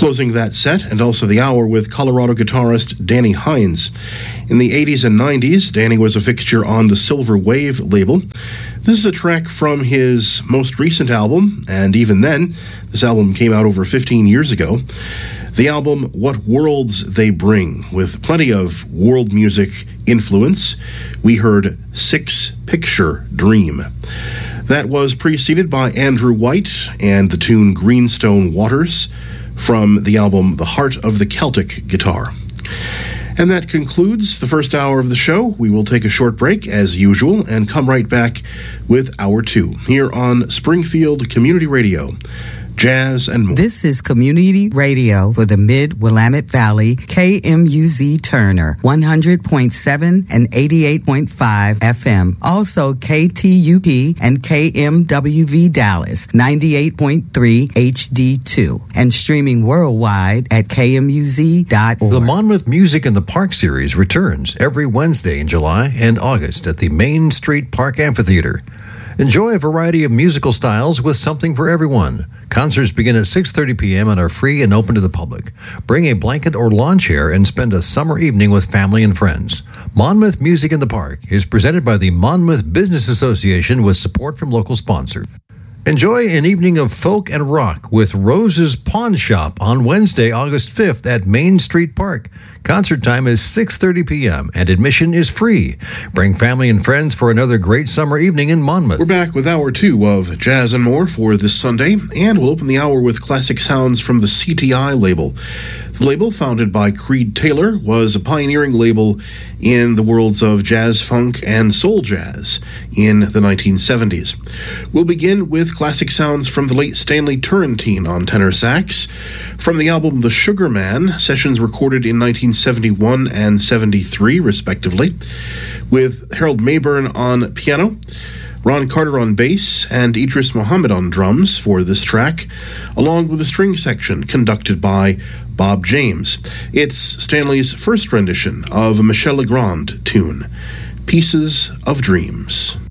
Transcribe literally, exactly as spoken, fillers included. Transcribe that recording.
Closing that set, and also the hour, with Colorado guitarist Danny Hines. In the eighties and nineties, Danny was a fixture on the Silver Wave label. This is a track from his most recent album, and even then, this album came out over fifteen years ago. The album, What Worlds They Bring, with plenty of world music influence. We heard Six Picture Dream. That was preceded by Andrew White and the tune Greenstone Waters from the album The Heart of the Celtic Guitar. And that concludes the first hour of the show. We will take a short break, as usual, and come right back with hour two here on Springfield Community Radio. Jazz and more. This is Community Radio for the Mid-Willamette Valley, K M U Z Turner, one hundred point seven and eighty-eight point five F M. Also K T U P and K M W V Dallas, ninety-eight point three H D two. And streaming worldwide at K M U Z dot org. The Monmouth Music in the Park series returns every Wednesday in July and August at the Main Street Park Amphitheater. Enjoy a variety of musical styles with something for everyone. Concerts begin at six thirty p.m. and are free and open to the public. Bring a blanket or lawn chair and spend a summer evening with family and friends. Monmouth Music in the Park is presented by the Monmouth Business Association with support from local sponsors. Enjoy an evening of folk and rock with Rose's Pawn Shop on Wednesday, August fifth at Main Street Park. Concert time is six thirty p.m. and admission is free. Bring family and friends for another great summer evening in Monmouth. We're back with hour two of Jazz and More for this Sunday, and we'll open the hour with classic sounds from the C T I label. The label, founded by Creed Taylor, was a pioneering label in the worlds of jazz, funk, and soul jazz in the nineteen seventies. We'll begin with classic sounds from the late Stanley Turrentine on tenor sax. From the album The Sugar Man, sessions recorded in nineteen seventy-one and seventy-three, respectively, with Harold Mayburn on piano, Ron Carter on bass, and Idris Muhammad on drums for this track, along with a string section conducted by Bob James. It's Stanley's first rendition of a Michel Legrand tune, Pieces of Dreams.